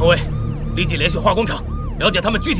彭威，立即联系化工厂，了解他们具体